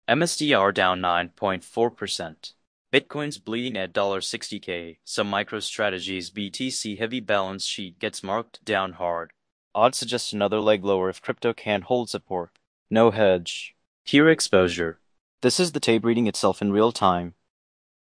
MSDR down 9.4%. Bitcoin's bleeding at $60K. Some MicroStrategies BTC heavy balance sheet gets marked down hard. Odds suggest another leg lower if crypto can't hold support. No hedge. Here exposure. This is the tape reading itself in real time.